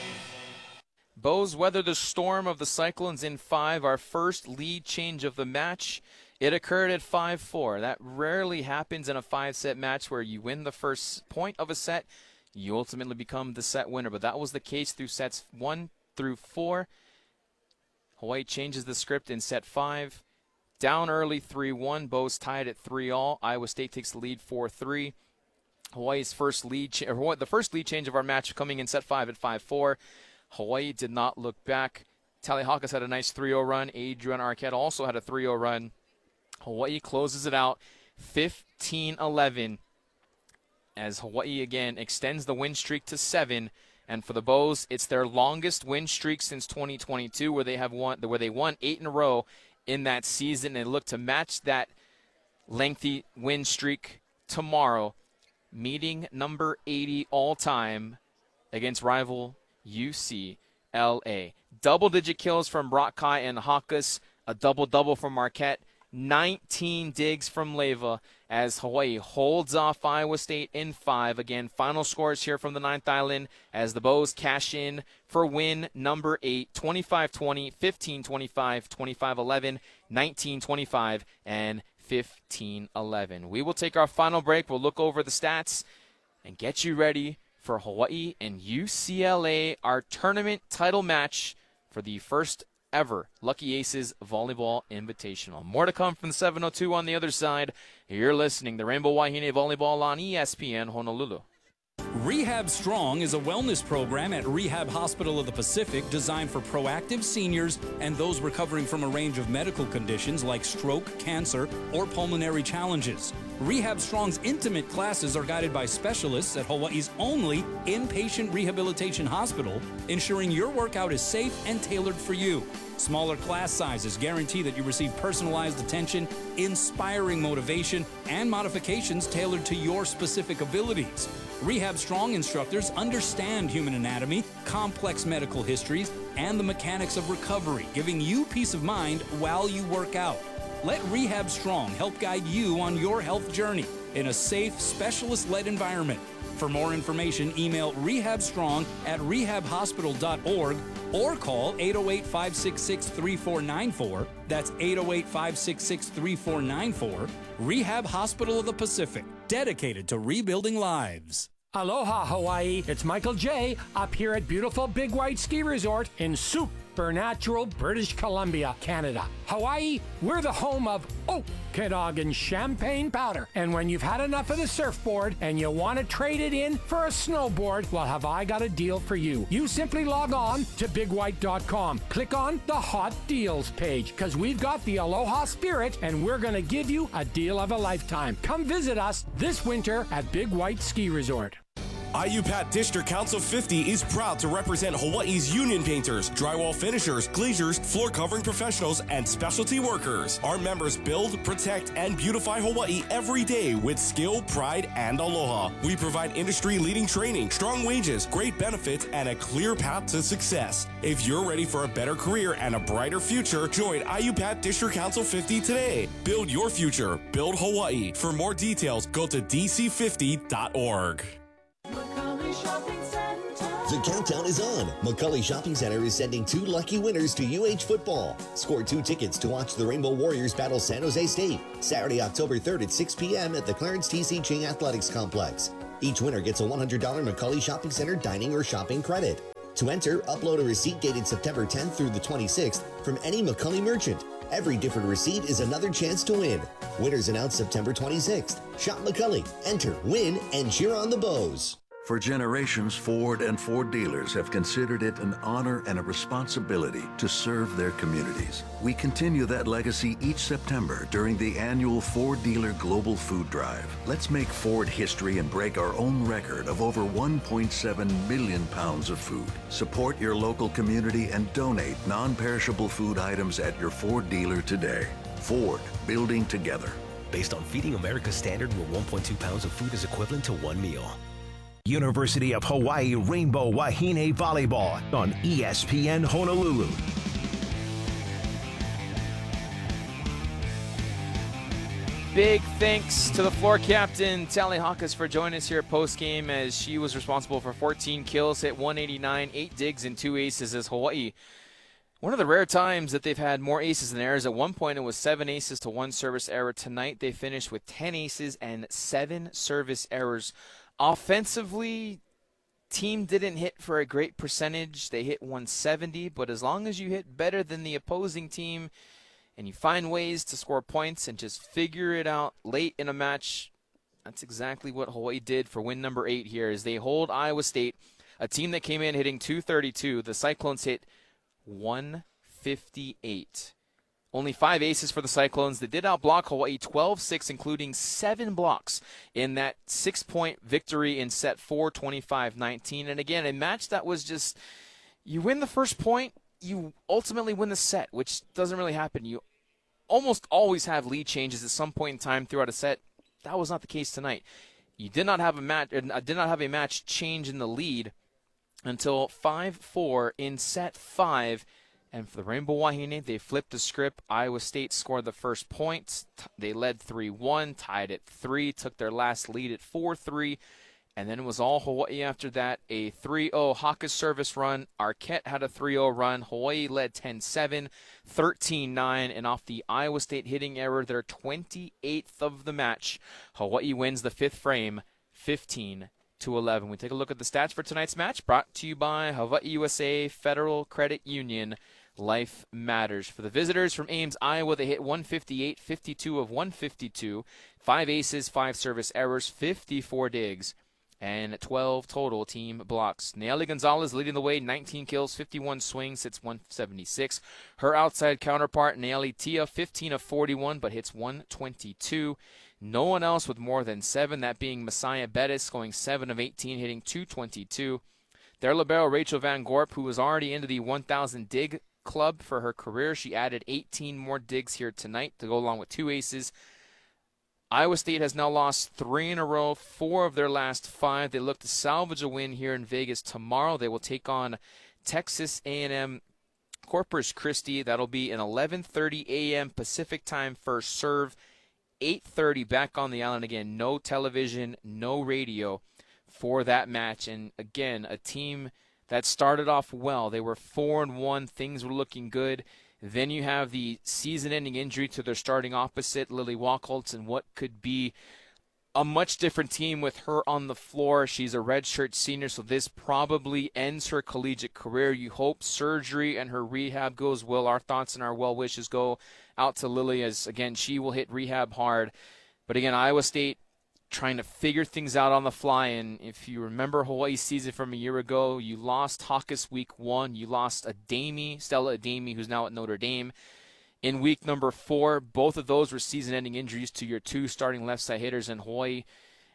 Bows weather the storm of the Cyclones in 5. Our first lead change of the match. It occurred at 5-4. That rarely happens in a 5-set match where you win the first point of a set. You ultimately become the set winner. But that was the case through sets 1 through 4. Hawaii changes the script in set 5. Down early 3-1. Bows tied at 3-all. Iowa State takes the lead 4-3. Hawaii's first lead, the first lead change of our match coming in set 5 at 5-4. Hawaii did not look back. Tally Hawkins had a nice 3-0 run. Adrian Arquette also had a 3-0 run. Hawaii closes it out 15-11 as Hawaii again extends the win streak to 7. And for the Bows, it's their longest win streak since 2022, where they won 8 in a row in that season. They look to match that lengthy win streak tomorrow, meeting number 80 all-time against rival UCLA. Double-digit kills from Brock Kai and Hawkes, a double-double from Marquette, 19 digs from Leyva as Hawaii holds off Iowa State in 5. Again, final scores here from the 9th Island as the Bows cash in for win number 8, 25-20, 15-25, 25-11, 19-25, and 15-11. We will take our final break. We'll look over the stats and get you ready for Hawaii and UCLA, our tournament title match for the first ever Lucky Aces Volleyball Invitational. More to come from the 702 on the other side. You're listening to Rainbow Wahine Volleyball on ESPN Honolulu. Rehab Strong is a wellness program at Rehab Hospital of the Pacific designed for proactive seniors and those recovering from a range of medical conditions like stroke, cancer, or pulmonary challenges. Rehab Strong's intimate classes are guided by specialists at Hawaii's only inpatient rehabilitation hospital, ensuring your workout is safe and tailored for you. Smaller class sizes guarantee that you receive personalized attention, inspiring motivation, and modifications tailored to your specific abilities. Rehab Strong instructors understand human anatomy, complex medical histories, and the mechanics of recovery, giving you peace of mind while you work out. Let Rehab Strong help guide you on your health journey in a safe, specialist-led environment. For more information, email rehabstrong@rehabhospital.org or call 808-566-3494. That's 808-566-3494. Rehab Hospital of the Pacific, dedicated to rebuilding lives. Aloha, Hawaii. It's Michael J. up here at beautiful Big White Ski Resort in supernatural British Columbia, Canada. Hawaii, we're the home of Okanagan champagne powder. And when you've had enough of the surfboard and you want to trade it in for a snowboard, well, have I got a deal for you. You simply log on to bigwhite.com. Click on the Hot Deals page because we've got the Aloha spirit and we're going to give you a deal of a lifetime. Come visit us this winter at Big White Ski Resort. IUPAT District Council 50 is proud to represent Hawaii's union painters, drywall finishers, glaziers, floor covering professionals, and specialty workers. Our members build, protect, and beautify Hawaii every day with skill, pride, and aloha. We provide industry-leading training, strong wages, great benefits, and a clear path to success. If you're ready for a better career and a brighter future, join IUPAT District Council 50 today. Build your future. Build Hawaii. For more details, go to dc50.org. The countdown is on. McCully Shopping Center is sending 2 lucky winners to UH football. Score 2 tickets to watch the Rainbow Warriors battle San Jose State Saturday, October 3rd at 6 p.m. at the Clarence T.C. Ching Athletics Complex. Each winner gets a $100 McCully Shopping Center dining or shopping credit. To enter, upload a receipt dated September 10th through the 26th from any McCully merchant. Every different receipt is another chance to win. Winners announced September 26th. Shop McCully, enter, win, and cheer on the Bows. For generations, Ford and Ford dealers have considered it an honor and a responsibility to serve their communities. We continue that legacy each September during the annual Ford Dealer Global Food Drive. Let's make Ford history and break our own record of over 1.7 million pounds of food. Support your local community and donate non-perishable food items at your Ford dealer today. Ford, building together. Based on Feeding America standard, where 1.2 pounds of food is equivalent to 1 meal. University of Hawaii Rainbow Wahine Volleyball on ESPN Honolulu. Big thanks to the floor captain, Tally Hawkins, for joining us here at postgame, as she was responsible for 14 kills, hit 189, 8 digs, and 2 aces as Hawaii. One of the rare times that they've had more aces than errors. At one point, it was 7 aces to 1 service error. Tonight, they finished with 10 aces and 7 service errors. Offensively, team didn't hit for a great percentage. They hit 170, but as long as you hit better than the opposing team and you find ways to score points and just figure it out late in a match, that's exactly what Hawaii did for win number 8 here, as they hold Iowa State, a team that came in hitting 232. The Cyclones hit 158. Only 5 aces for the Cyclones. They did outblock Hawaii 12-6, including 7 blocks in that 6-point victory in set 4, 25-19. And again, a match that was just, you win the first point, you ultimately win the set, which doesn't really happen. You almost always have lead changes at some point in time throughout a set. That was not the case tonight. You did not have a match change in the lead until 5-4 in set 5. And for the Rainbow Wahine, they flipped the script. Iowa State scored the first point. They led 3-1, tied at 3, took their last lead at 4-3. And then it was all Hawaii after that. A 3-0 Haka service run. Arquette had a 3-0 run. Hawaii led 10-7, 13-9. And off the Iowa State hitting error, their 28th of the match, Hawaii wins the 5th frame, 15-11. We take a look at the stats for tonight's match, brought to you by Hawaii USA Federal Credit Union. Life matters. For the visitors from Ames, Iowa, they hit 158, 52 of 152, 5 aces, 5 service errors, 54 digs, and 12 total team blocks. Naeli Gonzalez leading the way, 19 kills, 51 swings, hits 176. Her outside counterpart, Naeli Tia, 15 of 41, but hits 122. No one else with more than 7, that being Messiah Bettis, going 7 of 18, hitting 222. Their libero, Rachel Van Gorp, who was already into the 1,000 dig club for her career. She added 18 more digs here tonight to go along with 2 aces. Iowa State has now lost 3 in a row, 4 of their last 5. They look to salvage a win here in Vegas tomorrow. They will take on Texas A&M Corpus Christi. That'll be an 11:30 a.m. Pacific time first serve. 8:30 back on the island again. No television, no radio for that match. And again, a team that started off well. They were 4-1. Things were looking good. Then you have the season-ending injury to their starting opposite, Lily Wachholtz, and what could be a much different team with her on the floor. She's a redshirt senior, so this probably ends her collegiate career. You hope surgery and her rehab goes well. Our thoughts and our well wishes go out to Lily, as, again, she will hit rehab hard. But, again, Iowa State trying to figure things out on the fly. And if you remember Hawaii's season from a year ago, you lost Hawkes week 1. You lost Stella Ademi, who's now at Notre Dame, in week number 4. Both of those were season-ending injuries to your 2 starting left side hitters in Hawaii.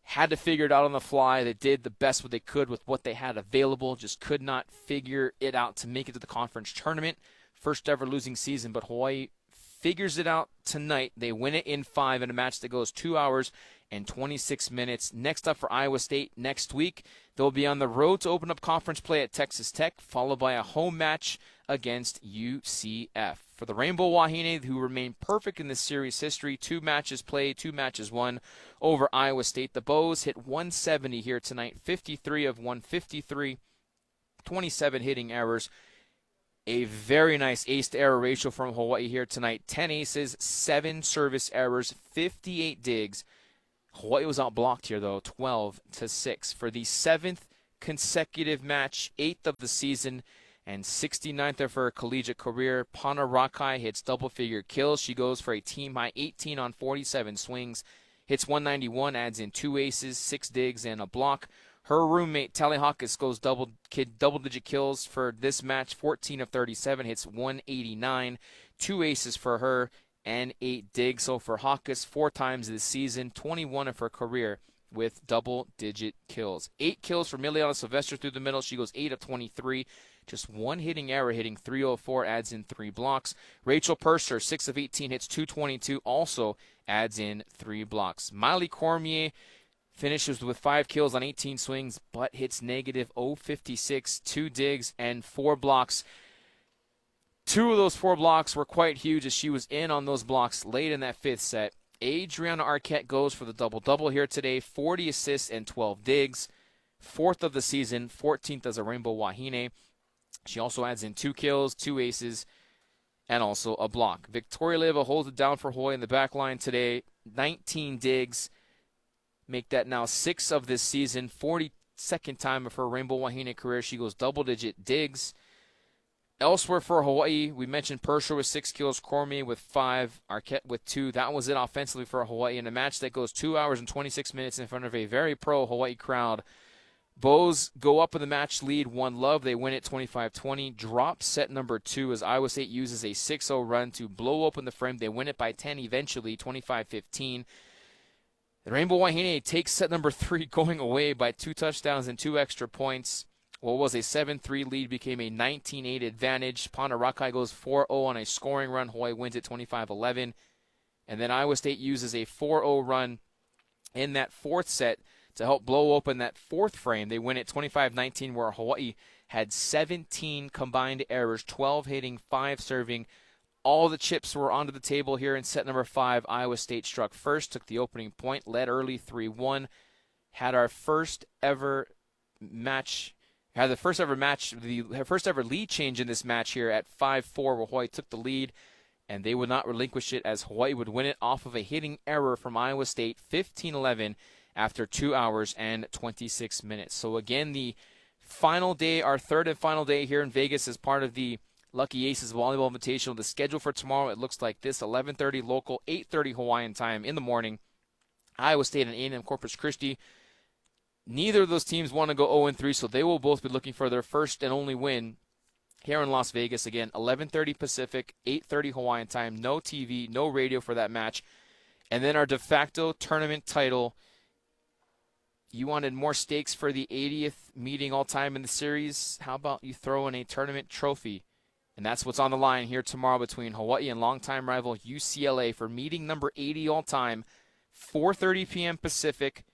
had to figure it out on the fly. They did the best what they could with what they had available, just could not figure it out to make it to the conference tournament. First ever losing season, but Hawaii figures it out tonight. They win it in 5 in a match that goes 2 hours and 26 minutes. Next up for Iowa State next week, they'll be on the road to open up conference play at Texas Tech, followed by a home match against UCF. For the Rainbow Wahine, who remain perfect in this series history, 2 matches played, 2 matches won over Iowa State. The Bows hit 170 here tonight, 53 of 153, 27 hitting errors. A very nice ace-to-error ratio from Hawaii here tonight. 10 aces, 7 service errors, 58 digs. Hawaii was outblocked here, though, 12-6. For the 7th consecutive match, 8th of the season, and 69th of her collegiate career, Pana Rakai hits double-figure kills. She goes for a team-high 18 on 47 swings, hits 191, adds in 2 aces, 6 digs, and a block. Her roommate, Tally Hawkins, goes double-digit kills for this match, 14 of 37, hits 189, 2 aces for her, and 8 digs. So for Hawkins, 4 times this season, 21 of her career with double-digit kills. 8 kills for Miliana Sylvester through the middle. She goes 8 of 23. Just 1 hitting error, hitting 304, adds in 3 blocks. Rachel Purser, 6 of 18, hits 222, also adds in 3 blocks. Miley Cormier finishes with 5 kills on 18 swings, but hits negative 056, 2 digs, and 4 blocks. 2 of those 4 blocks were quite huge as she was in on those blocks late in that 5th set. Adriana Arquette goes for the double-double here today, 40 assists and 12 digs. 4th of the season, 14th as a Rainbow Wahine. She also adds in 2 kills, 2 aces, and also a block. Victoria Leiva holds it down for Hawaii in the back line today, 19 digs. Make that now 6 of this season, 42nd time of her Rainbow Wahine career. She goes double-digit digs. Elsewhere for Hawaii, we mentioned Purser with 6 kills, Cormier with 5, Arquette with 2. That was it offensively for Hawaii in a match that goes 2 hours and 26 minutes in front of a very pro Hawaii crowd. Bows go up with the match lead, 1-love. They win it 25-20. Drop set number 2 as Iowa State uses a 6-0 run to blow open the frame. They win it by 10 eventually, 25-15. The Rainbow Wahine takes set number 3 going away by 2 touchdowns and 2 extra points. What was a 7-3 lead became a 19-8 advantage. Pana Rakai goes 4-0 on a scoring run. Hawaii wins it 25-11. And then Iowa State uses a 4-0 run in that 4th set to help blow open that 4th frame. They win it 25-19, where Hawaii had 17 combined errors, 12 hitting, 5 serving. All the chips were onto the table here in set number 5. Iowa State struck first, took the opening point, led early 3-1. Had our first ever match, the first ever lead change in this match here at 5-4, where Hawaii took the lead, and they would not relinquish it as Hawaii would win it off of a hitting error from Iowa State, 15-11 after 2 hours and 26 minutes. So again, the final day, our 3rd and final day here in Vegas as part of the Lucky Aces Volleyball Invitational. The schedule for tomorrow, it looks like this: 11:30 local, 8:30 Hawaiian time in the morning. Iowa State and A&M Corpus Christi. Neither of those teams want to go 0-3, so they will both be looking for their first and only win here in Las Vegas. Again, 11:30 Pacific, 8:30 Hawaiian time. No TV, no radio for that match. And then our de facto tournament title. You wanted more stakes for the 80th meeting all-time in the series? How about you throw in a tournament trophy? And that's what's on the line here tomorrow between Hawaii and longtime rival UCLA for meeting number 80 all-time, 4:30 p.m. Pacific,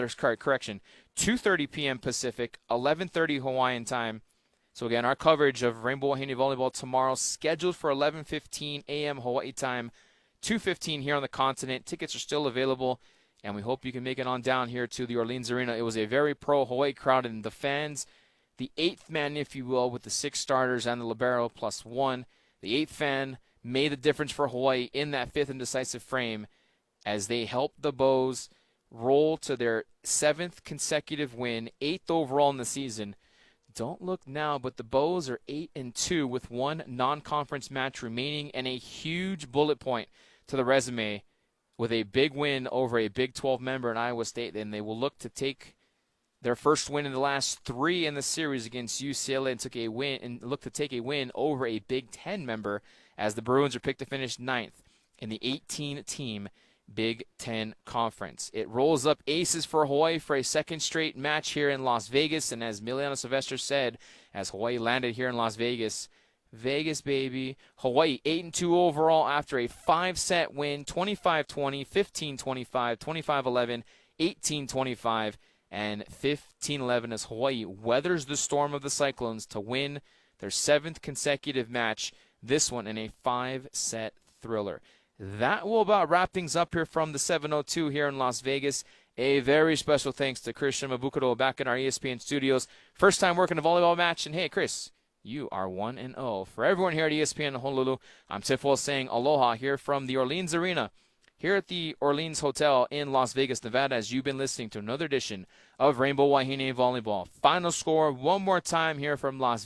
2:30 p.m. Pacific, 11:30 Hawaiian time. So again, our coverage of Rainbow Wahine Volleyball tomorrow, scheduled for 11:15 a.m. Hawaii time, 2:15 here on the continent. Tickets are still available, and we hope you can make it on down here to the Orleans Arena. It was a very pro Hawaii crowd, and the fans, the 8th man, if you will, with the 6 starters and the libero plus 1. The 8th fan made the difference for Hawaii in that 5th and decisive frame as they helped the Bows roll to their 7th consecutive win, 8th overall in the season. Don't look now, but the Bows are 8-2 with 1 non-conference match remaining and a huge bullet point to the resume with a big win over a Big 12 member in Iowa State. Then they will look to take their first win in the last 3 in the series against UCLA and look to take a win over a Big 10 member as the Bruins are picked to finish 9th in the 18-team Big Ten Conference. It rolls up aces for Hawaii for a second straight match here in Las Vegas. And as Miliano Silvestre said, as Hawaii landed here in Las Vegas, Vegas, baby. Hawaii 8-2 overall after a 5-set win, 25-20, 15-25, 25-11, 18-25, and 15-11 as Hawaii weathers the storm of the Cyclones to win their 7th consecutive match, this one in a 5-set thriller. That will about wrap things up here from the 702 here in Las Vegas. A very special thanks to Christian Mabukuro back in our ESPN studios. First time working a volleyball match, and hey, Chris, you are 1-0. For everyone here at ESPN in Honolulu, I'm Tifo saying aloha here from the Orleans Arena, here at the Orleans Hotel in Las Vegas, Nevada, as you've been listening to another edition of Rainbow Wahine Volleyball. Final score one more time here from Las